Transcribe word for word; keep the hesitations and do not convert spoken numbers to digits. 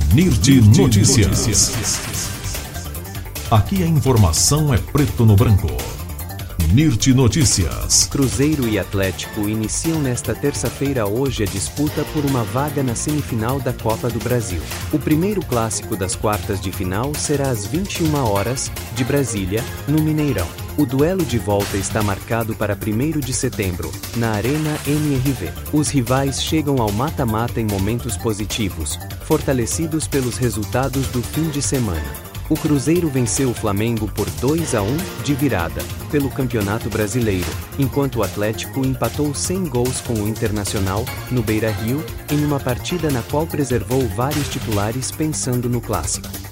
Nirti Notícias. Aqui a informação é preto no branco. Nirti Notícias. Cruzeiro e Atlético iniciam nesta terça-feira hoje a disputa por uma vaga na semifinal da Copa do Brasil. O primeiro clássico das quartas de final será às vinte e uma horas, de Brasília, no Mineirão. O duelo de volta está marcado para primeiro de setembro, na Arena M R V. Os rivais chegam ao mata-mata em momentos positivos, fortalecidos pelos resultados do fim de semana. O Cruzeiro venceu o Flamengo por dois a um de virada, pelo Campeonato Brasileiro, enquanto o Atlético empatou sem gols com o Internacional, no Beira-Rio, em uma partida na qual preservou vários titulares pensando no clássico.